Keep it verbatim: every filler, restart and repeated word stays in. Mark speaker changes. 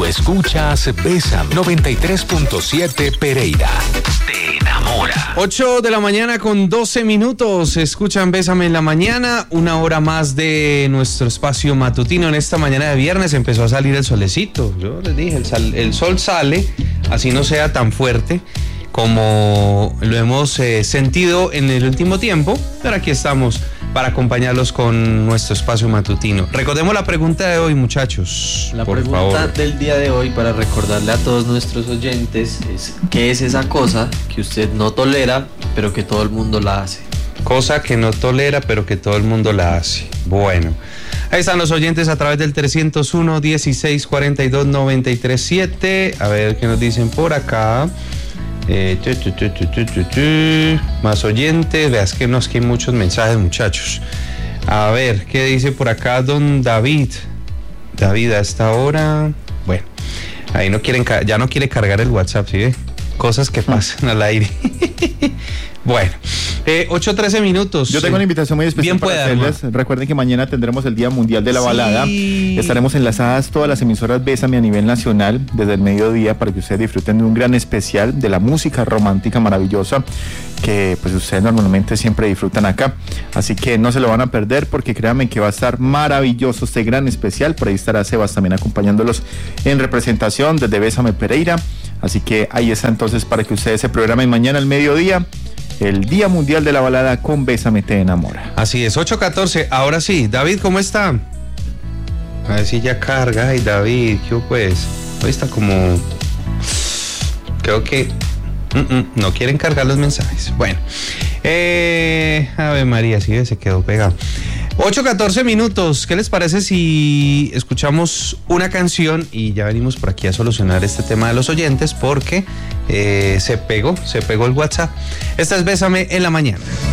Speaker 1: escuchas Bésame noventa y tres punto siete Pereira. Te enamora.
Speaker 2: ocho de la mañana con doce minutos. Escuchan Bésame en la mañana. Una hora más de nuestro espacio matutino. En esta mañana de viernes empezó a salir el solecito. Yo les dije, el, sal, el sol sale, así no sea tan fuerte como lo hemos eh, sentido en el último tiempo, pero aquí estamos para acompañarlos con nuestro espacio matutino. Recordemos la pregunta de hoy, muchachos.
Speaker 3: La
Speaker 2: por
Speaker 3: pregunta
Speaker 2: favor.
Speaker 3: del día de hoy, para recordarle a todos nuestros oyentes, es ¿qué es esa cosa que usted no tolera, pero que todo el mundo la hace?
Speaker 2: Cosa que no tolera, pero que todo el mundo la hace. Bueno, ahí están los oyentes a través del trescientos uno, dieciséis, cuarenta y dos, noventa y tres, siete. A ver qué nos dicen por acá. Eh, tu, tu, tu, tu, tu, tu, tu. Más oyentes, veas que nos que hay muchos mensajes, muchachos. A ver, ¿qué dice por acá don David? David, a esta hora, bueno, ahí no quieren, ya no quiere cargar el WhatsApp, ¿sí ve? Cosas que pasan al aire. Bueno, eh, ocho trece minutos.
Speaker 4: Yo tengo una invitación muy especial
Speaker 2: Bien
Speaker 4: para
Speaker 2: pueda,
Speaker 4: hacerles.
Speaker 2: hermano.
Speaker 4: Recuerden que mañana tendremos el Día Mundial de la
Speaker 2: Sí.
Speaker 4: Balada. Estaremos enlazadas todas las emisoras Bésame a nivel nacional desde el mediodía para que ustedes disfruten de un gran especial de la música romántica maravillosa que pues ustedes normalmente siempre disfrutan acá. Así que no se lo van a perder porque créanme que va a estar maravilloso este gran especial. Por ahí estará Sebas también acompañándolos en representación desde Bésame Pereira. Así que ahí está entonces para que ustedes se programen mañana al mediodía. El Día Mundial de la Balada con Bésame Te Enamora.
Speaker 2: Así es, ocho catorce. Ahora sí, David, ¿cómo está? A ver si ya carga. Ay, David, ¿qué pues? Hoy está como... Creo que... Mm-mm, no quieren cargar los mensajes. Bueno. Eh... Ave María, sí, se quedó pegado. ocho catorce minutos. ¿Qué les parece si escuchamos una canción y ya venimos por aquí a solucionar este tema de los oyentes? Porque eh, se pegó, se pegó el WhatsApp. Esta es Bésame en la mañana.